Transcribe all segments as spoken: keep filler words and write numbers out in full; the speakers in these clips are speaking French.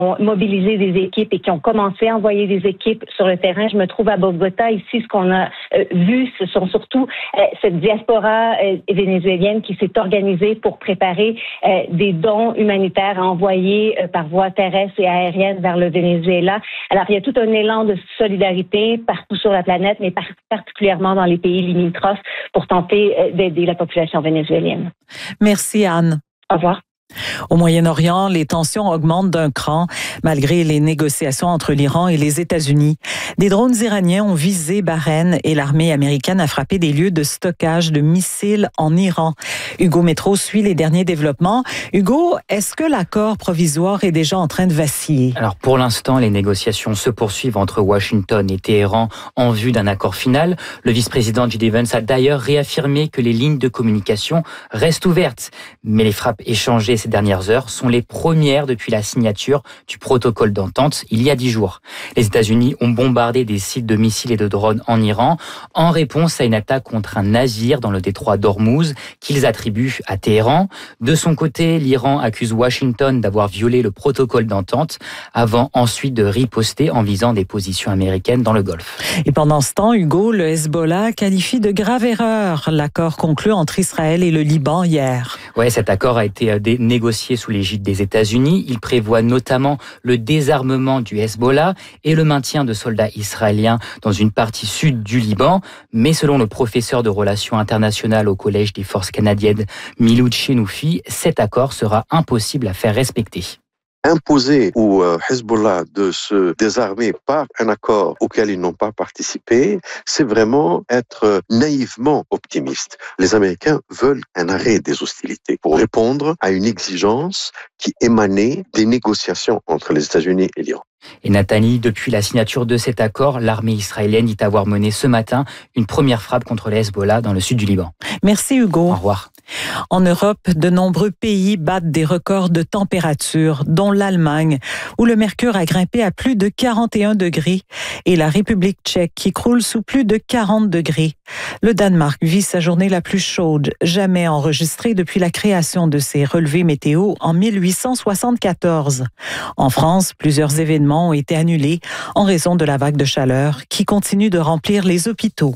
ont mobilisé des équipes et qui ont commencé à envoyer des équipes sur le terrain. Je me trouve à Bogota. Ici, ce qu'on a euh, vu, ce sont surtout euh, cette diaspora euh, vénézuélienne qui s'est organisée pour préparer euh, des dons humanitaires à envoyer euh, par voie terrestre et aérienne vers le Venezuela. Alors, il y a tout un élan de solidarité partout sur la planète, mais par- particulièrement dans les pays limitrophes pour tenter euh, d'aider la population vénézuélienne. Merci, Anne. Au revoir. Au Moyen-Orient, les tensions augmentent d'un cran malgré les négociations entre l'Iran et les États-Unis. Des drones iraniens ont visé Bahreïn et l'armée américaine a frappé des lieux de stockage de missiles en Iran. Hugo Métro suit les derniers développements. Hugo, est-ce que l'accord provisoire est déjà en train de vaciller? Alors pour l'instant, les négociations se poursuivent entre Washington et Téhéran en vue d'un accord final. Le vice-président J D Vance a d'ailleurs réaffirmé que les lignes de communication restent ouvertes. Mais les frappes échangées ces dernières heures sont les premières depuis la signature du protocole d'entente il y a dix jours. Les États-Unis ont bombardé des sites de missiles et de drones en Iran en réponse à une attaque contre un navire dans le détroit d'Ormuz qu'ils attribuent à Téhéran. De son côté, l'Iran accuse Washington d'avoir violé le protocole d'entente avant ensuite de riposter en visant des positions américaines dans le Golfe. Et pendant ce temps, Hugo, le Hezbollah qualifie de grave erreur l'accord conclu entre Israël et le Liban hier. Ouais, cet accord a été négocié sous l'égide des États-Unis. Il prévoit notamment le désarmement du Hezbollah et le maintien de soldats israéliens dans une partie sud du Liban. Mais selon le professeur de relations internationales au Collège des forces canadiennes, Milou Chenoufi, cet accord sera impossible à faire respecter. Imposer au Hezbollah de se désarmer par un accord auquel ils n'ont pas participé, c'est vraiment être naïvement optimiste. Les Américains veulent un arrêt des hostilités pour répondre à une exigence qui émanait des négociations entre les États-Unis et l'Iran. Et Nathalie, depuis la signature de cet accord, l'armée israélienne dit avoir mené ce matin une première frappe contre le Hezbollah dans le sud du Liban. Merci Hugo. Au revoir. En Europe, de nombreux pays battent des records de température, dont l'Allemagne, où le mercure a grimpé à plus de quarante et un degrés, et la République tchèque qui croule sous plus de quarante degrés. Le Danemark vit sa journée la plus chaude jamais enregistrée depuis la création de ces relevés météo en mille huit cent soixante-quatorze. En France, plusieurs événements ont été annulés en raison de la vague de chaleur qui continue de remplir les hôpitaux.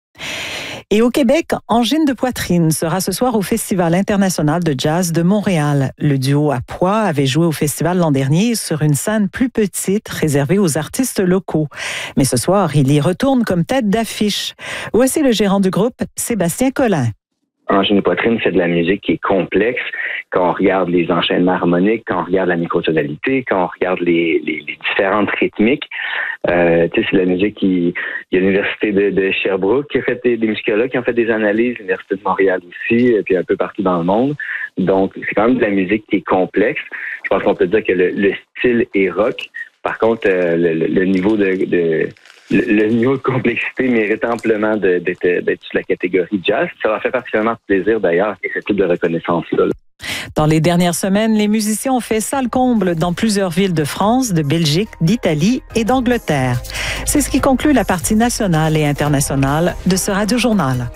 Et au Québec, Angine de poitrine sera ce soir au Festival international de jazz de Montréal. Le duo à poids avait joué au festival l'an dernier sur une scène plus petite réservée aux artistes locaux. Mais ce soir, il y retourne comme tête d'affiche. Voici le gérant du groupe, Sébastien Collin. Angine de poitrine, c'est de la musique qui est complexe. Quand on regarde les enchaînements harmoniques, quand on regarde la microtonalité, quand on regarde les, les, les différentes rythmiques, euh, tu sais, c'est de la musique qui... Il y a l'Université de, de Sherbrooke qui a fait des, des musicologues qui ont fait des analyses, l'Université de Montréal aussi, et puis un peu partout dans le monde. Donc, c'est quand même de la musique qui est complexe. Je pense qu'on peut dire que le, le style est rock. Par contre, euh, le, le niveau de... de Le, le niveau de complexité mérite amplement de, d'être, d'être sur la catégorie jazz. Ça leur fait particulièrement plaisir d'ailleurs et ce type de reconnaissance-là. Dans les dernières semaines, les musiciens ont fait salle comble dans plusieurs villes de France, de Belgique, d'Italie et d'Angleterre. C'est ce qui conclut la partie nationale et internationale de ce Radio-Journal.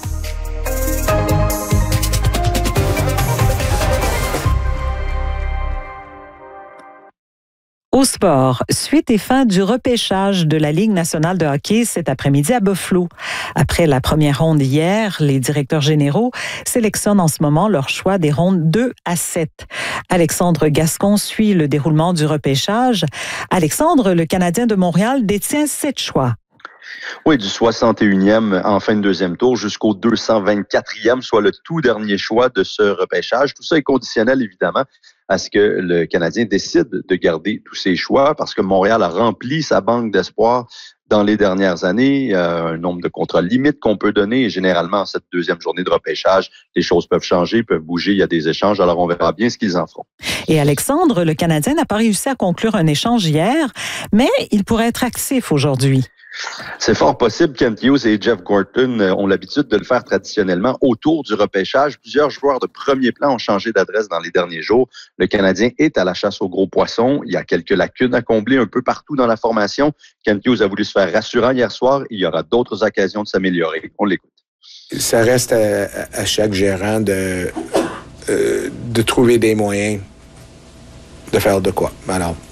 Au sport, suite et fin du repêchage de la Ligue nationale de hockey cet après-midi à Buffalo. Après la première ronde hier, les directeurs généraux sélectionnent en ce moment leur choix des rondes deux à sept. Alexandre Gascon suit le déroulement du repêchage. Alexandre, le Canadien de Montréal, détient sept choix. Oui, du soixante et unième en fin de deuxième tour jusqu'au deux cent vingt-quatrième, soit le tout dernier choix de ce repêchage. Tout ça est conditionnel, évidemment, à ce que le Canadien décide de garder tous ses choix parce que Montréal a rempli sa banque d'espoir dans les dernières années. Euh, un nombre de contrats limite qu'on peut donner et généralement, en cette deuxième journée de repêchage, les choses peuvent changer, peuvent bouger, il y a des échanges. Alors, on verra bien ce qu'ils en feront. Et Alexandre, le Canadien n'a pas réussi à conclure un échange hier, mais il pourrait être actif aujourd'hui. C'est fort possible. Kent Hughes et Jeff Gorton ont l'habitude de le faire traditionnellement autour du repêchage. Plusieurs joueurs de premier plan ont changé d'adresse dans les derniers jours. Le Canadien est à la chasse aux gros poissons. Il y a quelques lacunes à combler un peu partout dans la formation. Kent Hughes a voulu se faire rassurant hier soir. Il y aura d'autres occasions de s'améliorer. On l'écoute. Ça reste à, à chaque gérant de, euh, de trouver des moyens de faire de quoi. Alors,